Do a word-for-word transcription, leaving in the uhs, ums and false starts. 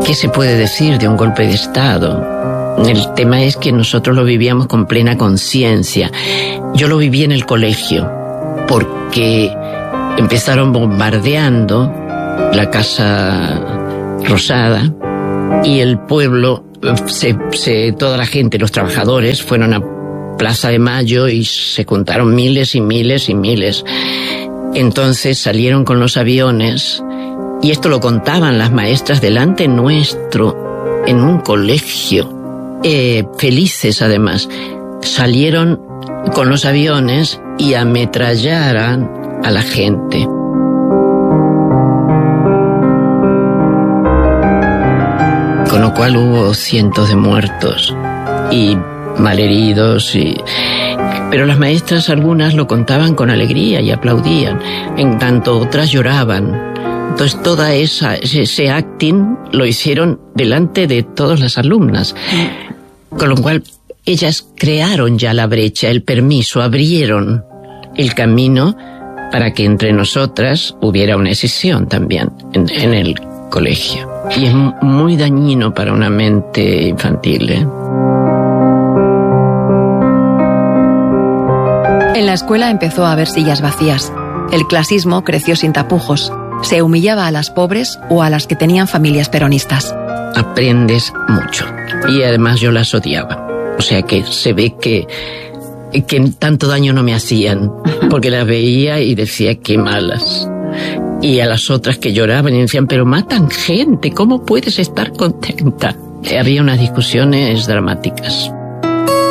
¿qué se puede decir de un golpe de Estado? El tema es que nosotros lo vivíamos con plena conciencia. Yo lo viví en el colegio, porque empezaron bombardeando la Casa Rosada y el pueblo, se, se, toda la gente, los trabajadores, fueron a Plaza de Mayo y se juntaron miles y miles y miles. Entonces salieron con los aviones, y esto lo contaban las maestras delante nuestro, en un colegio, eh, felices además. Salieron con los aviones y ametrallaran a la gente. Con lo cual hubo cientos de muertos y malheridos, y... pero las maestras, algunas lo contaban con alegría y aplaudían, en tanto otras lloraban. Entonces toda esa ese acting lo hicieron delante de todas las alumnas, con lo cual ellas crearon ya la brecha, el permiso, abrieron el camino para que entre nosotras hubiera una escisión también en, en el colegio. Y es muy dañino para una mente infantil, ¿eh? En la escuela empezó a haber sillas vacías. El clasismo creció sin tapujos. Se humillaba a las pobres o a las que tenían familias peronistas. Aprendes mucho. Y además yo las odiaba. O sea que se ve que, que tanto daño no me hacían, porque las veía y decía qué malas. Y a las otras que lloraban y decían, pero matan gente, ¿cómo puedes estar contenta? Había unas discusiones dramáticas.